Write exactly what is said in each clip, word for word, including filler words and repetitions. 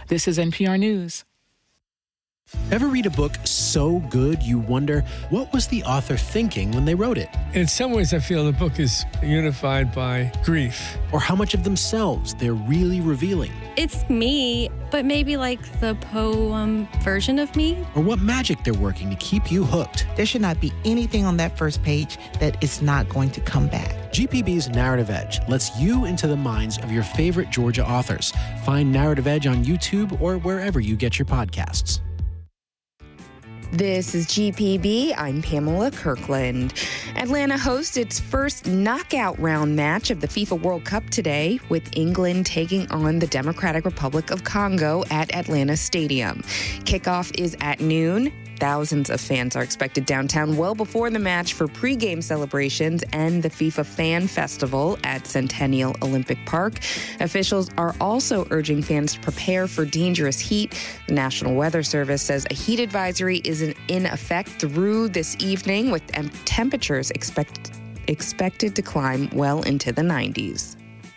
This is N P R News. Ever read a book so good you wonder, what was the author thinking when they wrote it? In some ways, I feel the book is unified by grief. Or how much of themselves they're really revealing? It's me, but maybe like the poem version of me. Or what magic they're working to keep you hooked? There should not be anything on that first page that is not going to come back. G P B's Narrative Edge lets you into the minds of your favorite Georgia authors. Find Narrative Edge on YouTube or wherever you get your podcasts. This is G P B. I'm Pamela Kirkland. Atlanta hosts its first knockout round match of the FIFA World Cup today, with England taking on the Democratic Republic of Congo at Atlanta Stadium. Kickoff is at noon. Thousands of fans are expected downtown well before the match for pregame celebrations and the FIFA Fan Festival at Centennial Olympic Park. Officials are also urging fans to prepare for dangerous heat. The National Weather Service says a heat advisory is in effect through this evening, with temperatures expect, expected to climb well into the nineties.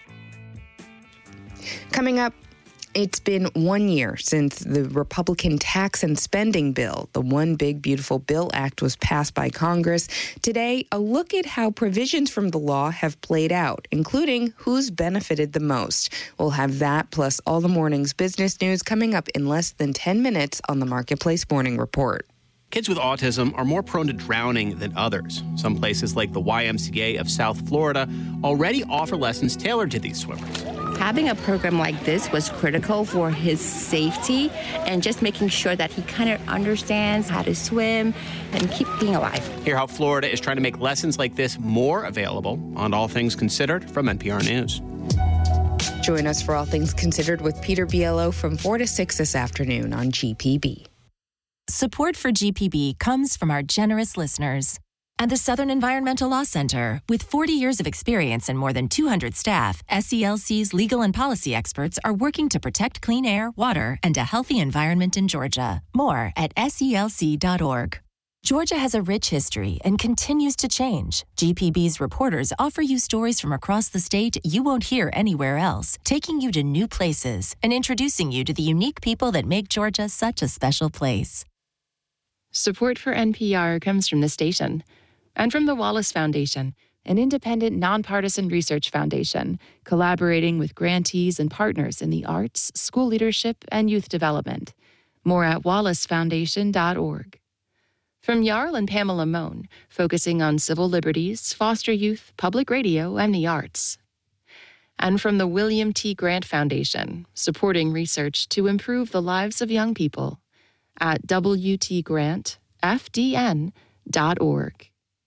Coming up, it's been one year since the Republican tax and spending bill, the One Big Beautiful Bill Act, was passed by Congress. Today, a look at how provisions from the law have played out, including who's benefited the most. We'll have that plus all the morning's business news coming up in less than ten minutes on the Marketplace Morning Report. Kids with autism are more prone to drowning than others. Some places like the Y M C A of South Florida already offer lessons tailored to these swimmers. Having a program like this was critical for his safety and just making sure that he kind of understands how to swim and keep being alive. Hear how Florida is trying to make lessons like this more available on All Things Considered from N P R News. Join us for All Things Considered with Peter Biello from four to six this afternoon on G P B. Support for G P B comes from our generous listeners and the Southern Environmental Law Center. With forty years of experience and more than two hundred staff, S E L C's legal and policy experts are working to protect clean air, water, and a healthy environment in Georgia. More at S E L C dot org. Georgia has a rich history and continues to change. G P B's reporters offer you stories from across the state you won't hear anywhere else, taking you to new places and introducing you to the unique people that make Georgia such a special place. Support for N P R comes from the station and from the Wallace Foundation, an independent, nonpartisan research foundation collaborating with grantees and partners in the arts, school leadership, and youth development. More at wallace foundation dot org. From Jarl and Pamela Mohn, focusing on civil liberties, foster youth, public radio, and the arts. And from the William T. Grant Foundation, supporting research to improve the lives of young people, at w t grant f d n dot org.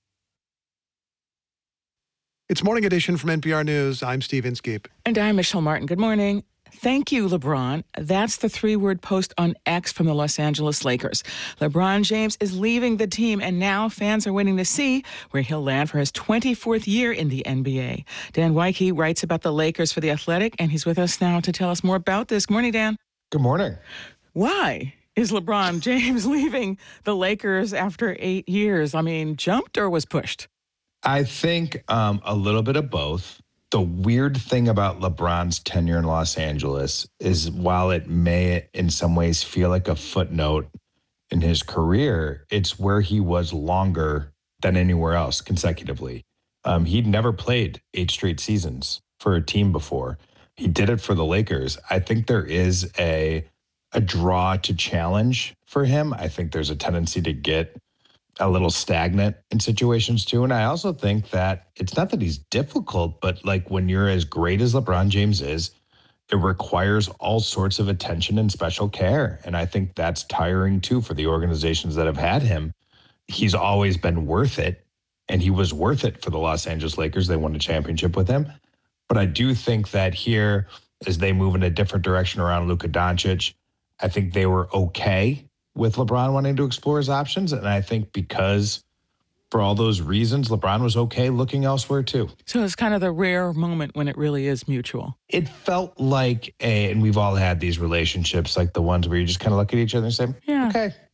It's Morning Edition from N P R News. I'm Steve Inskeep. And I'm Michelle Martin. Good morning. Thank you, LeBron. That's the three-word post on X from the Los Angeles Lakers. LeBron James is leaving the team, and now fans are waiting to see where he'll land for his twenty-fourth year in the N B A. Dan Wyke writes about the Lakers for The Athletic, and he's with us now to tell us more about this. Good morning, Dan. Good morning. Why is LeBron James leaving the Lakers after eight years? I mean, jumped or was pushed? I think um, a little bit of both. The weird thing about LeBron's tenure in Los Angeles is while it may in some ways feel like a footnote in his career, it's where he was longer than anywhere else consecutively. Um, he'd never played eight straight seasons for a team before. He did it for the Lakers. I think there is a a draw to challenge for him. I think there's a tendency to get a little stagnant in situations too. And I also think that it's not that he's difficult, but like when you're as great as LeBron James is, it requires all sorts of attention and special care. And I think that's tiring too for the organizations that have had him. He's always been worth it, and he was worth it for the Los Angeles Lakers. They won a championship with him. But I do think that here, as they move in a different direction around Luka Doncic, I think they were okay with LeBron wanting to explore his options. And I think because for all those reasons, LeBron was okay looking elsewhere too. So it's kind of the rare moment when it really is mutual. It felt like a, and we've all had these relationships, like the ones where you just kind of look at each other and say, yeah. okay,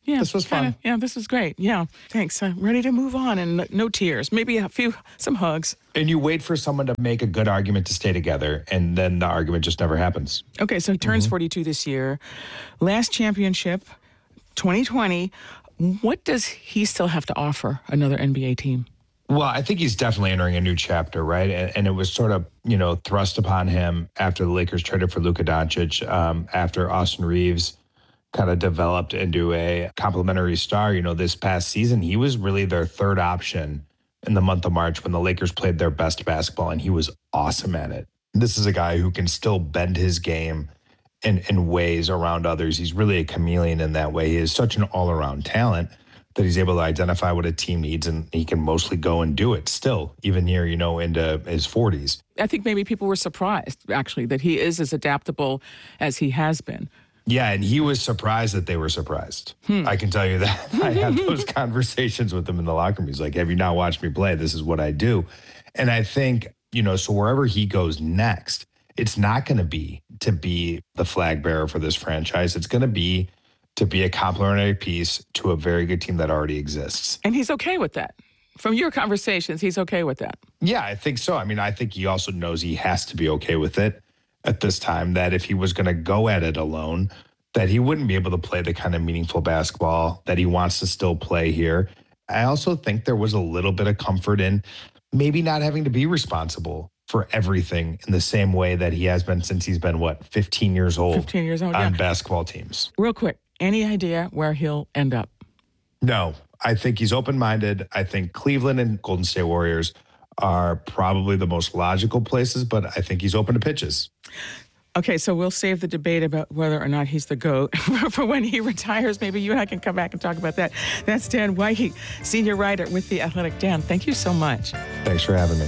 Yeah, this was fun. Kinda, yeah, this was great. Yeah, thanks. I'm ready to move on and no, no tears. Maybe a few, some hugs. And you wait for someone to make a good argument to stay together, and then the argument just never happens. Okay, so he turns mm-hmm. forty-two this year. Last championship, twenty twenty. What does he still have to offer another N B A team? Well, I think he's definitely entering a new chapter, right? And, and it was sort of, you know, thrust upon him after the Lakers traded for Luka Doncic, um, after Austin Reeves kind of developed into a complimentary star. You know, this past season, he was really their third option in the month of March when the Lakers played their best basketball, and he was awesome at it. This is a guy who can still bend his game in, in ways around others. He's really a chameleon in that way. He is such an all-around talent that he's able to identify what a team needs, and he can mostly go and do it still, even here, you know, into his forties. I think maybe people were surprised, actually, that he is as adaptable as he has been. Yeah, and he was surprised that they were surprised. Hmm. I can tell you that. I had those conversations with him in the locker room. He's like, have you not watched me play? This is what I do. And I think, you know, so wherever he goes next, it's not going to be to be the flag bearer for this franchise. It's going to be to be a complementary piece to a very good team that already exists. And he's okay with that. From your conversations, he's okay with that. Yeah, I think so. I mean, I think he also knows he has to be okay with it at this time, that if he was going to go at it alone, that he wouldn't be able to play the kind of meaningful basketball that he wants to still play here. I also think there was a little bit of comfort in maybe not having to be responsible for everything in the same way that he has been since he's been, what, fifteen years old? fifteen years old, on yeah. basketball teams. Real quick, any idea where he'll end up? No, I think he's open-minded. I think Cleveland and Golden State Warriors are probably the most logical places, but I think he's open to pitches. Okay, so we'll save the debate about whether or not he's the GOAT for when he retires. Maybe you and I can come back and talk about that. That's Dan White, senior writer with The Athletic. Dan, thank you so much. Thanks for having me.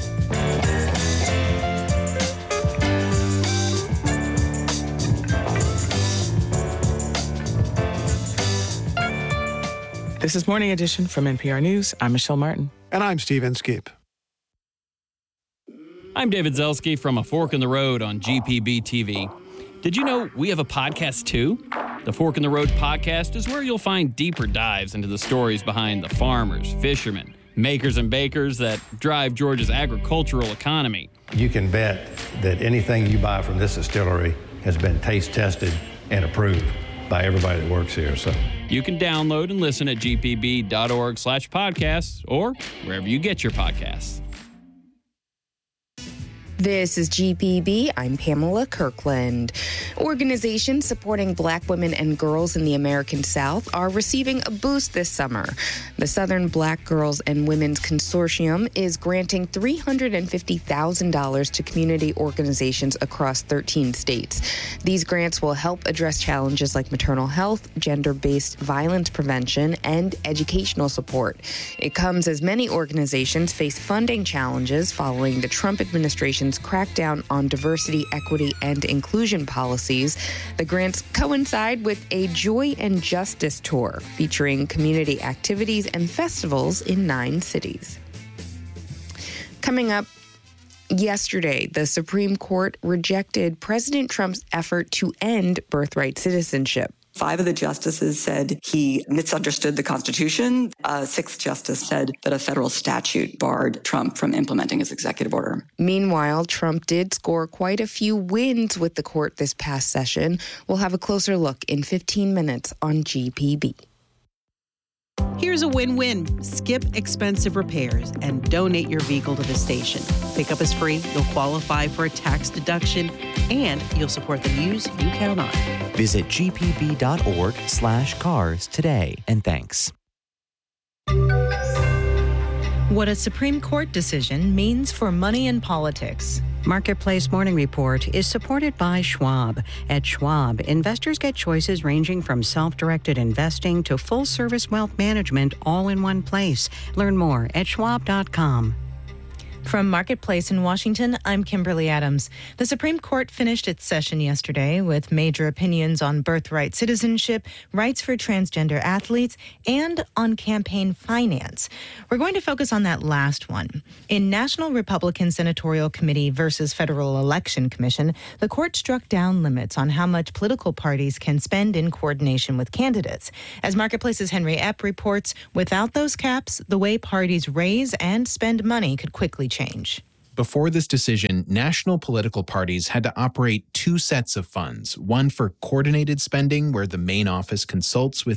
This is Morning Edition from N P R News. I'm Michelle Martin. And I'm Steve Inskeep. I'm David Zelski from A Fork in the Road on G P B T V. Did you know we have a podcast too? The Fork in the Road podcast is where you'll find deeper dives into the stories behind the farmers, fishermen, makers and bakers that drive Georgia's agricultural economy. You can bet that anything you buy from this distillery has been taste tested and approved by everybody that works here. So you can download and listen at g p b dot org slash podcasts or wherever you get your podcasts. This is G P B. I'm Pamela Kirkland. Organizations supporting Black women and girls in the American South are receiving a boost this summer. The Southern Black Girls and Women's Consortium is granting three hundred fifty thousand dollars to community organizations across thirteen states. These grants will help address challenges like maternal health, gender-based violence prevention, and educational support. It comes as many organizations face funding challenges following the Trump administration's crackdown on diversity, equity, and inclusion policies. The grants coincide with a Joy and Justice tour featuring community activities and festivals in nine cities. Coming up, yesterday, the Supreme Court rejected President Trump's effort to end birthright citizenship. Five of the justices said he misunderstood the Constitution. A sixth justice said that a federal statute barred Trump from implementing his executive order. Meanwhile, Trump did score quite a few wins with the court this past session. We'll have a closer look in fifteen minutes on G P B. Here's a win-win. Skip expensive repairs and donate your vehicle to the station. Pickup is free, you'll qualify for a tax deduction, and you'll support the news you count on. Visit g p b dot org slash cars today, and thanks. What a Supreme Court decision means for money and politics. Marketplace Morning Report is supported by Schwab. At Schwab, investors get choices ranging from self-directed investing to full-service wealth management all in one place. Learn more at schwab dot com. From Marketplace in Washington, I'm Kimberly Adams. The Supreme Court finished its session yesterday with major opinions on birthright citizenship, rights for transgender athletes, and on campaign finance. We're going to focus on that last one. In National Republican Senatorial Committee versus Federal Election Commission, the court struck down limits on how much political parties can spend in coordination with candidates. As Marketplace's Henry Epp reports, without those caps, the way parties raise and spend money could quickly change. Before this decision, national political parties had to operate two sets of funds, one for coordinated spending, where the main office consults with